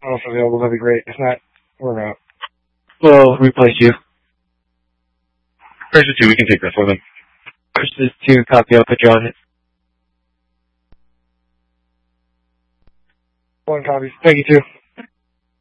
don't know if available, that'd be great. If not, we're out. We'll replace you. Versus 2, we can take this one then. Versus 2, copy, I'll put you on it. 1 copy. Thank you, 2.